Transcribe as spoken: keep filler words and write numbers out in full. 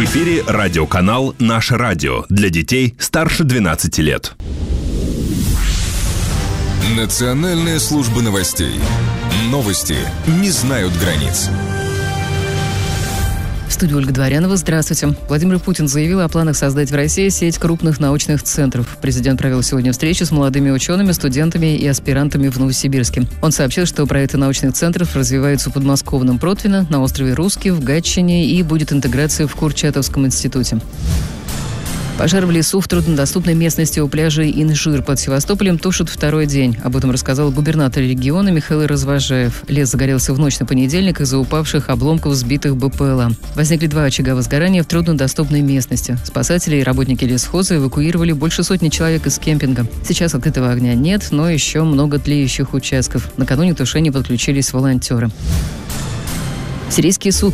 эфире радиоканал «Наше радио» для детей старше двенадцати лет. Национальная служба новостей. Новости не знают границ. В студии Ольга Дворянова. Здравствуйте. Владимир Путин заявил о планах создать в России сеть крупных научных центров. Президент провел сегодня встречу с молодыми учеными, студентами и аспирантами в Новосибирске. Он сообщил, что проекты научных центров развиваются в подмосковном Протвино, на острове Русский, в Гатчине и будет интеграция в Курчатовском институте. Пожар в лесу в труднодоступной местности у пляжа Инжир под Севастополем тушат второй день. Об этом рассказал губернатор региона Михаил Развожаев. Лес загорелся в ночь на понедельник из-за упавших обломков сбитых БПЛА. Возникли два очага возгорания в труднодоступной местности. Спасатели и работники лесхоза эвакуировали больше сотни человек из кемпинга. Сейчас открытого огня нет, но еще много тлеющих участков. Накануне к тушению подключились волонтеры. Сирийский суд